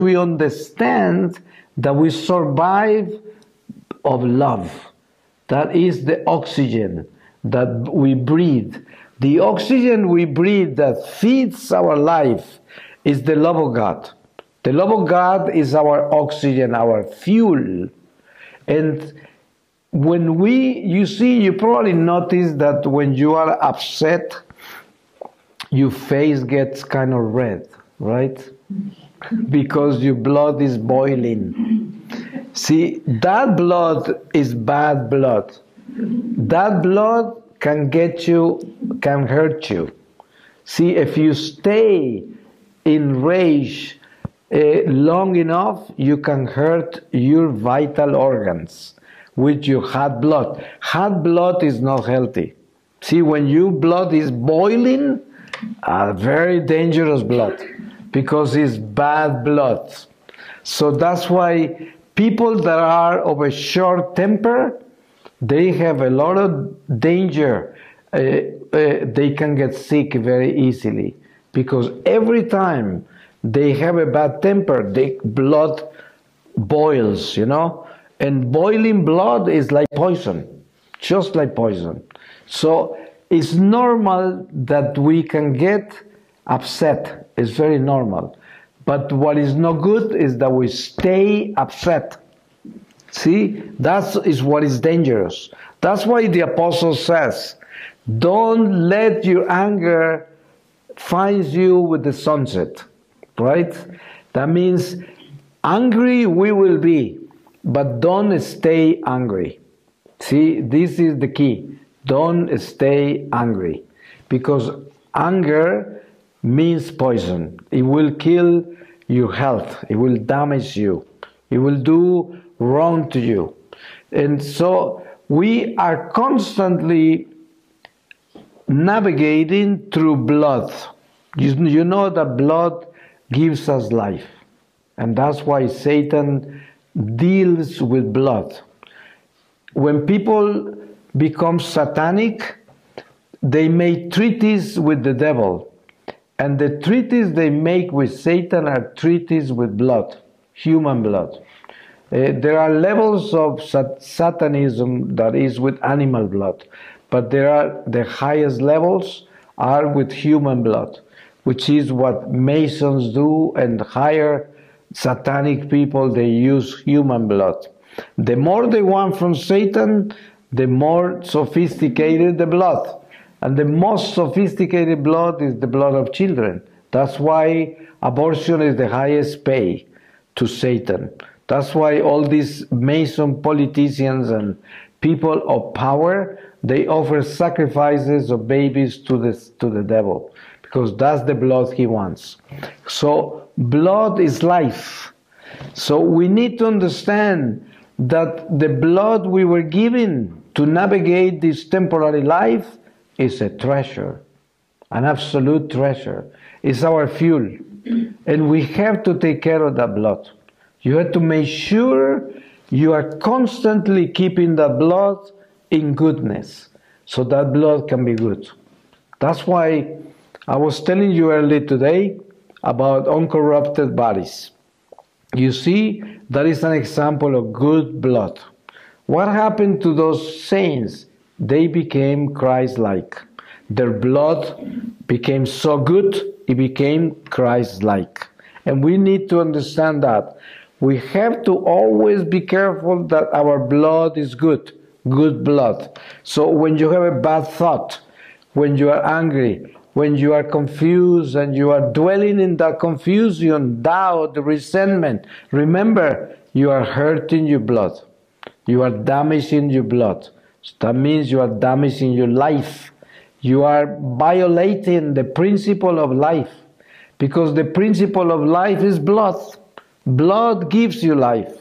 we understand that we survive of love. That is the oxygen that we breathe. The oxygen we breathe that feeds our life is the love of God. The love of God is our oxygen, our fuel. And when you probably notice that when you are upset, your face gets kind of red, right? Because your blood is boiling. See, that blood is bad blood. That blood can hurt you. See, if you stay in rage long enough, you can hurt your vital organs with your hot blood. Hot blood is not healthy. See, when your blood is boiling, very dangerous blood, because it's bad blood. So that's why people that are of a short temper, they have a lot of danger. They can get sick very easily, because every time they have a bad temper, the blood boils, and boiling blood is like poison, just like poison. So it's normal that we can get upset. It's very normal. But what is not good is that we stay upset. See, that is what is dangerous. That's why the apostle says, don't let your anger find you with the sunset, right? That means angry we will be, but don't stay angry. See, this is the key. Don't stay angry, because anger means poison. It will kill your health. It will damage you. It will do wrong to you. And so we are constantly navigating through blood. You know that blood gives us life. And that's why Satan deals with blood. When people become satanic, they make treaties with the devil. And the treaties they make with Satan are treaties with blood, human blood. There are levels of Satanism that is with animal blood, but the highest levels are with human blood, which is what Masons do, and higher satanic people, they use human blood. The more they want from Satan, the more sophisticated the blood. And the most sophisticated blood is the blood of children. That's why abortion is the highest pay to Satan. That's why all these Mason politicians and people of power, they offer sacrifices of babies to the devil, because that's the blood he wants. So blood is life. So we need to understand that the blood we were given to navigate this temporary life is a treasure, an absolute treasure. It's our fuel. And we have to take care of that blood. You have to make sure you are constantly keeping that blood in goodness, so that blood can be good. That's why I was telling you earlier today about uncorrupted bodies. You see, that is an example of good blood. What happened to those saints? They became Christ-like. Their blood became so good, it became Christ-like. And we need to understand that. We have to always be careful that our blood is good blood. So when you have a bad thought, when you are angry, when you are confused and you are dwelling in that confusion, doubt, resentment, remember, you are hurting your blood. You are damaging your blood. So that means you are damaging your life. You are violating the principle of life, because the principle of life is blood. Blood gives you life.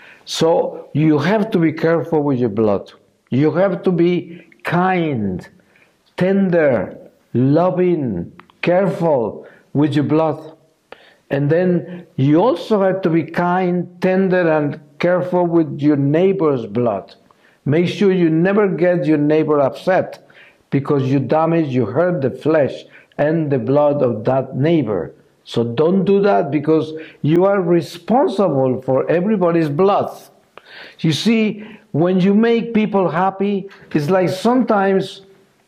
So you have to be careful with your blood. You have to be kind, tender, loving, careful with your blood. And then you also have to be kind, tender, and careful with your neighbor's blood. Make sure you never get your neighbor upset, because you hurt the flesh and the blood of that neighbor. So don't do that, because you are responsible for everybody's blood. You see, when you make people happy, it's like sometimes,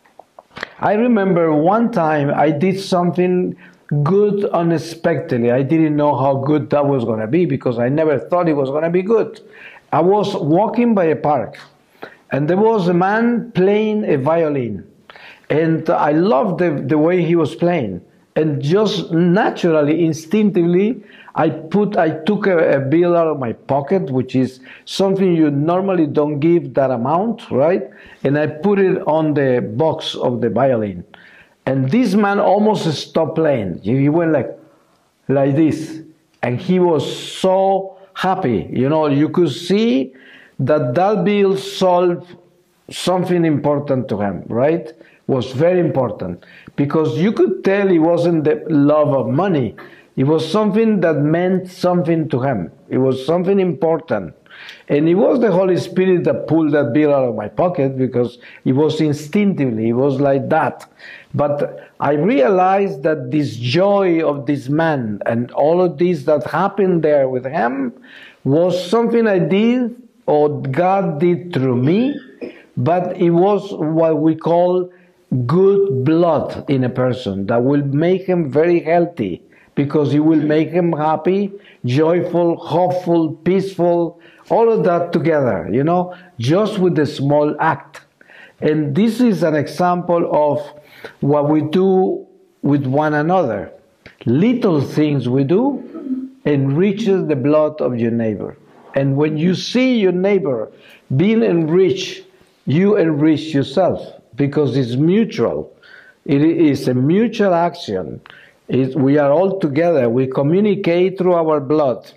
I remember one time I did something good unexpectedly. I didn't know how good that was going to be, because I never thought it was going to be good. I was walking by a park, and there was a man playing a violin. And I loved the way he was playing. And just naturally, instinctively, I took a bill out of my pocket, which is something you normally don't give that amount, right? And I put it on the box of the violin. And this man almost stopped playing. He went like this. And he was so happy. You know, you could see that bill solved something important to him, right? Was very important, because you could tell it wasn't the love of money. It was something that meant something to him. It was something important. And it was the Holy Spirit that pulled that bill out of my pocket, because it was instinctively, it was like that. But I realized that this joy of this man and all of this that happened there with him was something I did, or God did through me, but it was what we call good blood in a person that will make him very healthy, because it will make him happy, joyful, hopeful, peaceful, all of that together, you know, just with a small act. And this is an example of what we do with one another. Little things we do enriches the blood of your neighbor. And when you see your neighbor being enriched, you enrich yourself, because it's mutual. It is a mutual action. We are all together. We communicate through our blood.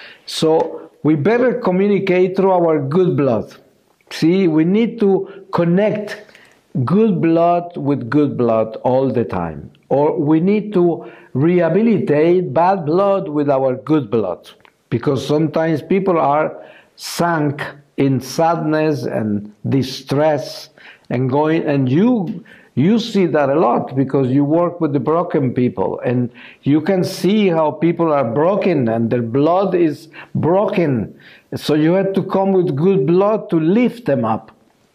So we better communicate through our good blood. See, we need to connect good blood with good blood all the time. Or we need to rehabilitate bad blood with our good blood. Because sometimes people are sunk in sadness and distress, and you see that a lot, because you work with the broken people, and you can see how people are broken and their blood is broken. So you have to come with good blood to lift them up,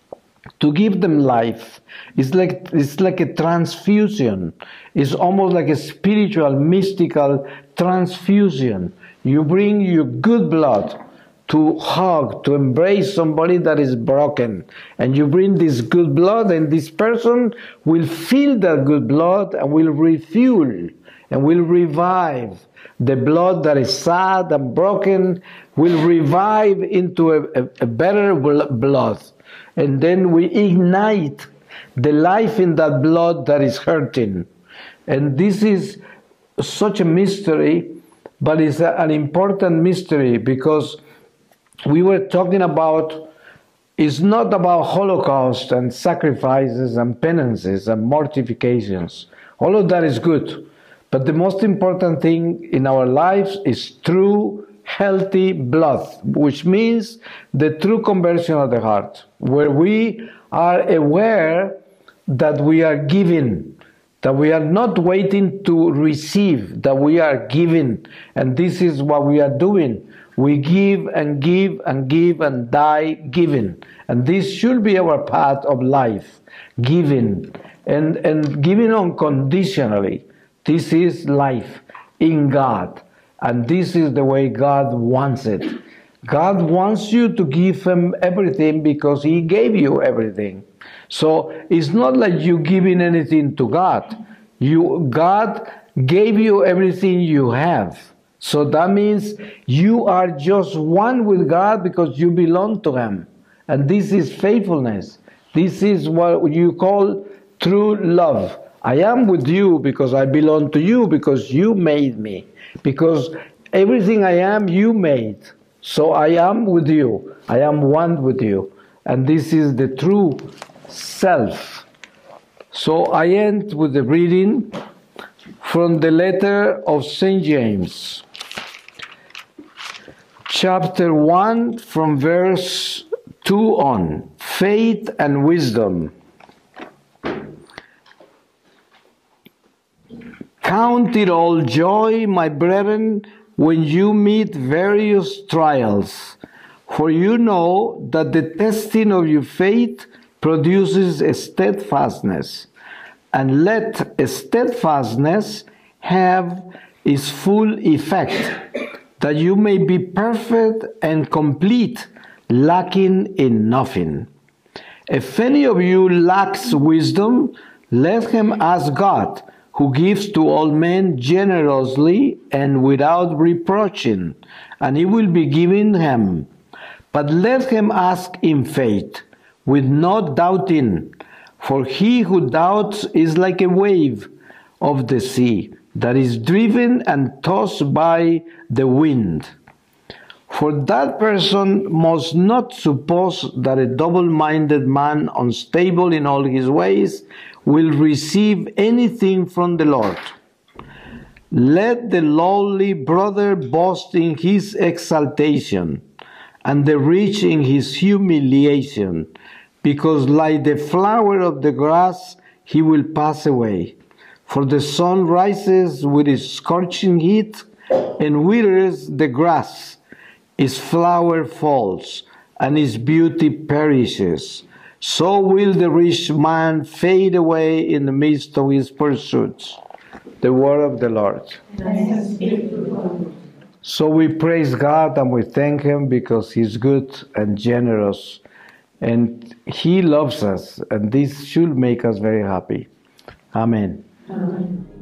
to give them life. It's like a transfusion. It's almost like a spiritual, mystical transfusion. You bring your good blood to hug, to embrace somebody that is broken. And you bring this good blood, and this person will feel that good blood and will refuel and will revive. The blood that is sad and broken will revive into a better blood. And then we ignite the life in that blood that is hurting. And this is such a mystery, but it's an important mystery, because we were talking about, it's not about Holocaust and sacrifices and penances and mortifications. All of that is good. But the most important thing in our lives is true, healthy blood, which means the true conversion of the heart, where we are aware that we are giving, that we are not waiting to receive, that we are giving. And this is what we are doing. We give and give and give and die giving. And this should be our path of life, giving, and giving unconditionally. This is life in God. And this is the way God wants it. God wants you to give Him everything, because He gave you everything. So it's not like you giving anything to God. God gave you everything you have. So that means you are just one with God, because you belong to Him. And this is faithfulness. This is what you call true love. I am with you because I belong to you, because you made me. Because everything I am, you made. So I am with you. I am one with you. And this is the true self. So I end with the reading from the letter of St. James, chapter 1, from verse 2 on, faith and wisdom. Count Count it all joy, my brethren, when you meet various trials, for you know that the testing of your faith produces a steadfastness, and let steadfastness have its full effect, that you may be perfect and complete, lacking in nothing. If any of you lacks wisdom, let him ask God, who gives to all men generously and without reproaching, and it will be given him. But let him ask in faith, with no doubting, for he who doubts is like a wave of the sea, that is driven and tossed by the wind. For that person must not suppose that a double-minded man, unstable in all his ways, will receive anything from the Lord. Let the lowly brother boast in his exaltation, and the rich in his humiliation, because like the flower of the grass he will pass away. For the sun rises with its scorching heat, and withers the grass. Its flower falls, and its beauty perishes. So will the rich man fade away in the midst of his pursuits. The word of the Lord. So we praise God and we thank him because he's good and generous, and he loves us, and this should make us very happy. Amen. Amen.